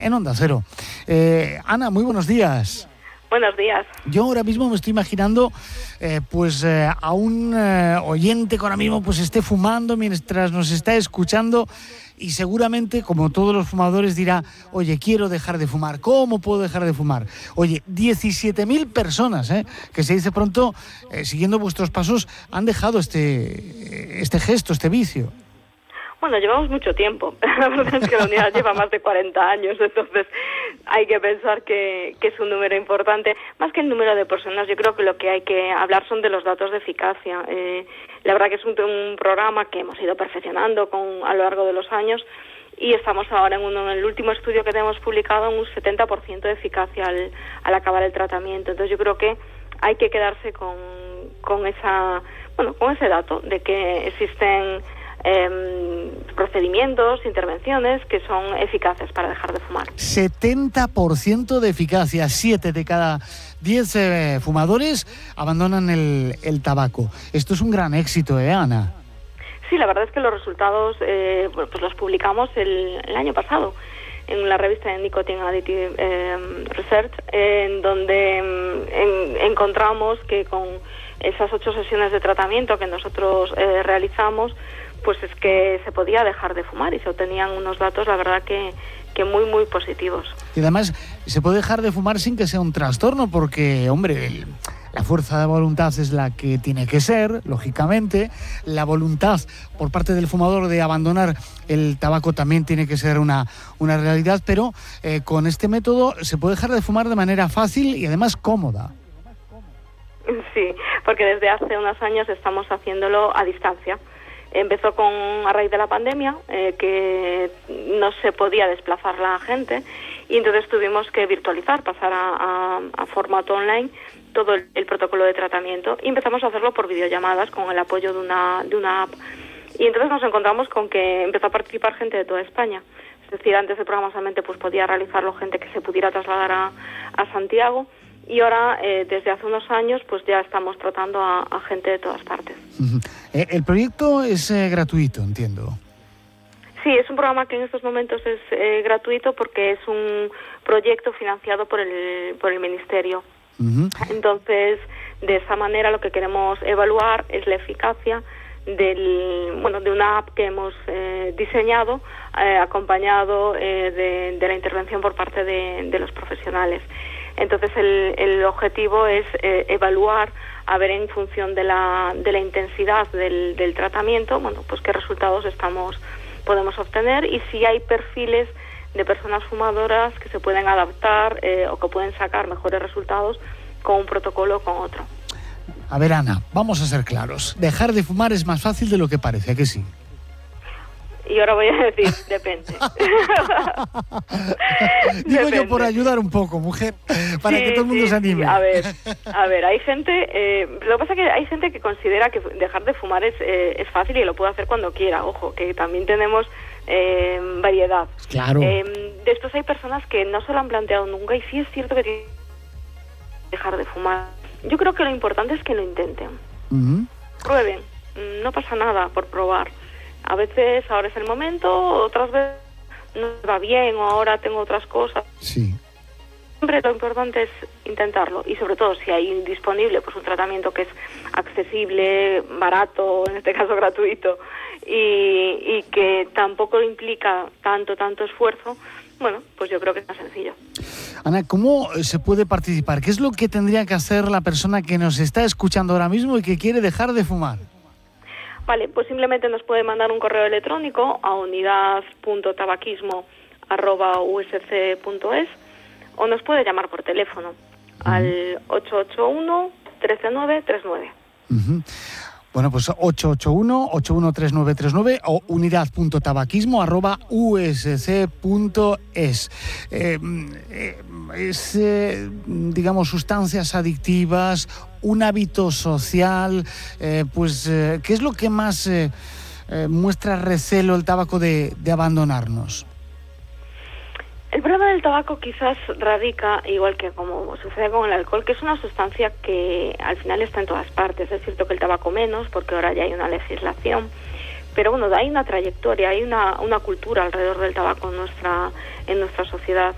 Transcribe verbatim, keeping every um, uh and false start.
en Onda Cero. Eh, Ana, muy buenos días. Buenos días. Yo ahora mismo me estoy imaginando eh, pues eh, a un eh, oyente que ahora mismo pues esté fumando mientras nos está escuchando y seguramente, como todos los fumadores, dirá: oye, quiero dejar de fumar, ¿cómo puedo dejar de fumar? Oye, diecisiete mil personas, eh, que se dice pronto, eh, siguiendo vuestros pasos, han dejado este, este gesto, este vicio. Bueno, llevamos mucho tiempo. La verdad es que la unidad lleva más de cuarenta años, entonces hay que pensar que, que es un número importante. Más que el número de personas, yo creo que lo que hay que hablar son de los datos de eficacia. Eh, la verdad que es un, un programa que hemos ido perfeccionando con, a lo largo de los años y estamos ahora en, uno, en el último estudio que tenemos publicado en un setenta por ciento de eficacia al, al acabar el tratamiento. Entonces yo creo que hay que quedarse con, con, esa, bueno, con ese dato de que existen Eh, procedimientos, intervenciones que son eficaces para dejar de fumar. setenta por ciento de eficacia, siete de cada diez eh, fumadores abandonan el, el tabaco. Esto es un gran éxito, ¿eh, Ana? Sí, la verdad es que los resultados eh, pues los publicamos el, el año pasado en la revista de Nicotine Additive eh, Research, eh, en donde en, encontramos que con esas ocho sesiones de tratamiento que nosotros eh, realizamos, pues es que se podía dejar de fumar y se obtenían unos datos, la verdad, que, que muy, muy positivos. Y además, se puede dejar de fumar sin que sea un trastorno, porque, hombre, el, la fuerza de voluntad es la que tiene que ser, lógicamente. La voluntad por parte del fumador de abandonar el tabaco también tiene que ser una, una realidad, pero eh, con este método se puede dejar de fumar de manera fácil y además cómoda. Sí, porque desde hace unos años estamos haciéndolo a distancia. Empezó con a raíz de la pandemia, eh, que no se podía desplazar la gente y entonces tuvimos que virtualizar, pasar a, a, a formato online todo el, el protocolo de tratamiento y empezamos a hacerlo por videollamadas con el apoyo de una, de una app. Y entonces nos encontramos con que empezó a participar gente de toda España. Es decir, antes el programa solamente pues, podía realizarlo gente que se pudiera trasladar a, a Santiago. Y ahora, eh, desde hace unos años, pues ya estamos tratando a, a gente de todas partes. Uh-huh. Eh, el proyecto es eh, gratuito, entiendo. Sí, es un programa que en estos momentos es eh, gratuito porque es un proyecto financiado por el, por el Ministerio. Uh-huh. Entonces, de esa manera lo que queremos evaluar es la eficacia del, bueno, de una app que hemos eh, diseñado, eh, acompañado eh, de, de la intervención por parte de, de los profesionales. Entonces el, el objetivo es eh, evaluar, a ver en función de la, de la intensidad del, del tratamiento, bueno, pues qué resultados estamos podemos obtener y si hay perfiles de personas fumadoras que se pueden adaptar eh, o que pueden sacar mejores resultados con un protocolo o con otro. A ver, Ana, vamos a ser claros. Dejar de fumar es más fácil de lo que parece, ¿a que sí? Y ahora voy a decir, depende. Digo depende. Yo por ayudar un poco, mujer, para sí, que todo el mundo sí, se anime. Sí. A ver, a ver, hay gente, eh, lo que pasa es que hay gente que considera que dejar de fumar es, eh, es fácil y lo puede hacer cuando quiera. Ojo, que también tenemos eh, variedad. Claro. Eh, de estos hay personas que no se lo han planteado nunca y sí es cierto que tienen que dejar de fumar. Yo creo que lo importante es que lo intenten. Uh-huh. Prueben, no pasa nada por probar. A veces ahora es el momento, otras veces no va bien o ahora tengo otras cosas. Sí. Siempre lo importante es intentarlo y sobre todo si hay disponible pues un tratamiento que es accesible, barato, en este caso gratuito y, y que tampoco implica tanto, tanto esfuerzo, bueno, pues yo creo que es más sencillo. Ana, ¿cómo se puede participar? ¿Qué es lo que tendría que hacer la persona que nos está escuchando ahora mismo y que quiere dejar de fumar? Vale, pues simplemente nos puede mandar un correo electrónico a unidad punto tabaquismo arroba u s c punto es o nos puede llamar por teléfono uh-huh. al ocho ocho uno, uno tres nueve tres nueve. Uh-huh. Bueno, pues ocho ocho uno, ocho uno tres nueve tres nueve o unidad punto tabaquismo arroba u s c punto es. Eh, eh, es, eh, digamos, sustancias adictivas, un hábito social, eh, pues, eh, ¿qué es lo que más eh, eh, muestra recelo el tabaco de, de abandonarnos? El problema del tabaco quizás radica, igual que como sucede con el alcohol, que es una sustancia que al final está en todas partes. Es cierto que el tabaco menos, porque ahora ya hay una legislación, pero bueno, hay una trayectoria, hay una, una cultura alrededor del tabaco en nuestra, en nuestra sociedad.